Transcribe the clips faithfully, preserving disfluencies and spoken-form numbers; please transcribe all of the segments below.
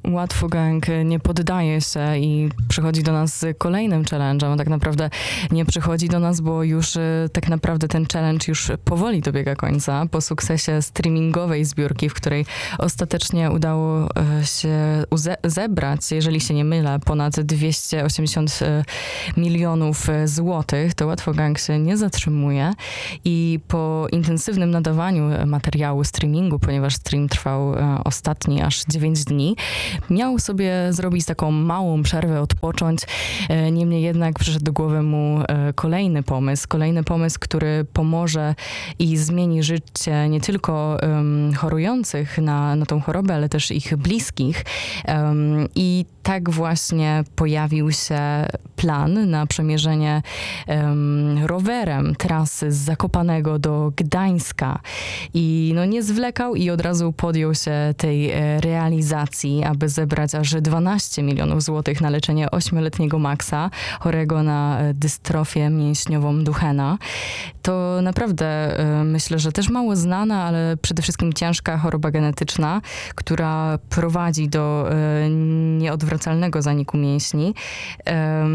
Łatwo Gang nie poddaje się i przychodzi do nas z kolejnym challenge'em. Tak naprawdę nie przychodzi do nas, bo już y, tak naprawdę ten challenge już powoli dobiega końca. Po sukcesie streamingowej zbiórki, w której ostatecznie udało y, się uze- zebrać, jeżeli się nie mylę, ponad dwieście osiemdziesiąt milionów złotych, to Łatwo Gang się nie zatrzymuje i po intensywnym nadawaniu materiału streamingu, ponieważ stream trwał y, ostatni aż dziewięć dni, miał sobie zrobić taką małą przerwę, odpocząć. Niemniej jednak przyszedł do głowy mu kolejny pomysł. Kolejny pomysł, który pomoże i zmieni życie nie tylko um, chorujących na, na tą chorobę, ale też ich bliskich. Um, I tak właśnie pojawił się plan na przemierzenie um, rowerem trasy z Zakopanego do Gdańska. I no nie zwlekał i od razu podjął się tej e, realizacji, aby zebrać aż dwanaście milionów złotych na leczenie ośmioletniego Maxa, chorego na dystrofię mięśniową Duchena. To naprawdę y, myślę, że też mało znana, ale przede wszystkim ciężka choroba genetyczna, która prowadzi do y, nieodwracalnego zaniku mięśni. Y,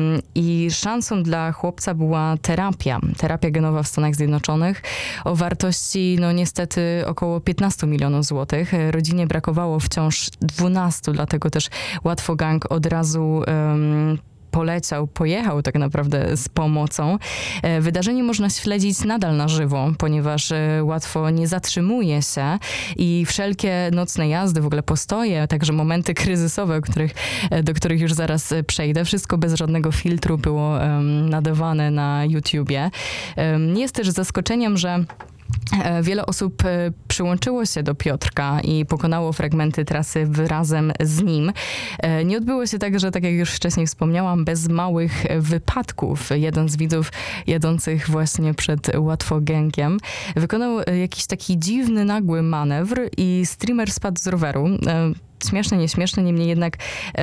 I szansą dla chłopca była terapia. Terapia genowa w Stanach Zjednoczonych o wartości, no niestety, około piętnaście milionów złotych. Rodzinie brakowało wciąż dwunastu, dlatego też Łatwo Gang od razu um, poleciał, pojechał tak naprawdę z pomocą. Wydarzenie można śledzić nadal na żywo, ponieważ Łatwo nie zatrzymuje się i wszelkie nocne jazdy, w ogóle postoje, także momenty kryzysowe, których, do których już zaraz przejdę, wszystko bez żadnego filtru było um, nadawane na YouTubie. Um, nie jest też zaskoczeniem, że wiele osób przyłączyło się do Piotrka i pokonało fragmenty trasy razem z nim. Nie odbyło się tak, że tak jak już wcześniej wspomniałam, bez małych wypadków. Jeden z widzów jadących właśnie przed Łatwo Gangiem wykonał jakiś taki dziwny, nagły manewr i streamer spadł z roweru. Śmieszne, nieśmieszne, niemniej jednak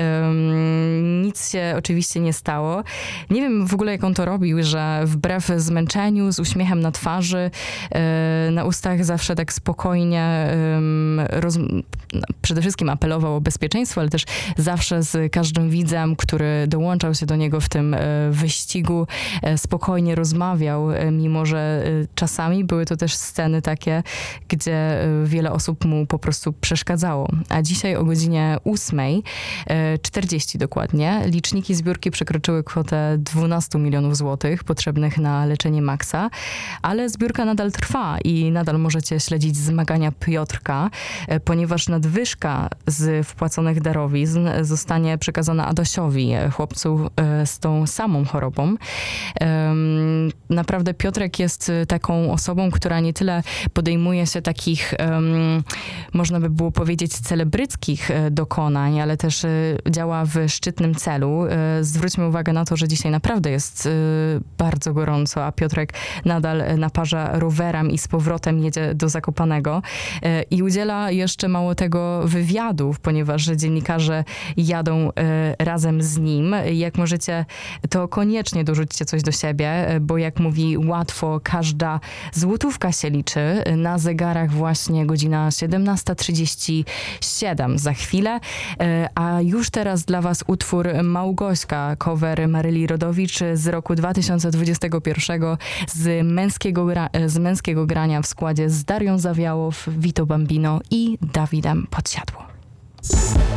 um, nic się oczywiście nie stało. Nie wiem w ogóle, jak on to robił, że wbrew zmęczeniu, z uśmiechem na twarzy, e, na ustach zawsze tak spokojnie um, roz, przede wszystkim apelował o bezpieczeństwo, ale też zawsze z każdym widzem, który dołączał się do niego w tym e, wyścigu, e, spokojnie rozmawiał, e, mimo że e, czasami były to też sceny takie, gdzie e, wiele osób mu po prostu przeszkadzało. A dzisiaj o godzinie ósmej czterdzieści dokładnie liczniki zbiórki przekroczyły kwotę dwanaście milionów złotych potrzebnych na leczenie Maxa, ale zbiórka nadal trwa i nadal możecie śledzić zmagania Piotrka, ponieważ nadwyżka z wpłaconych darowizn zostanie przekazana Adasiowi, chłopcu z tą samą chorobą. Naprawdę Piotrek jest taką osobą, która nie tyle podejmuje się takich, można by było powiedzieć, celebryckich dokonań, ale też działa w szczytnym celu. Zwróćmy uwagę na to, że dzisiaj naprawdę jest bardzo gorąco, a Piotrek nadal naparza rowerem i z powrotem jedzie do Zakopanego i udziela jeszcze mało tego wywiadów, ponieważ dziennikarze jadą razem z nim. Jak możecie, to koniecznie dorzućcie coś do siebie, bo jak mówi Łatwo, każda złotówka się liczy. Na zegarach właśnie godzina siedemnasta trzydzieści siedem za chwilę, a już teraz dla was utwór Małgośka, cover Maryli Rodowicz z roku dwa tysiące dwudziestego pierwszego z męskiego, gra, z męskiego grania w składzie z Darią Zawiałow, Vito Bambino i Dawidem Podsiadło.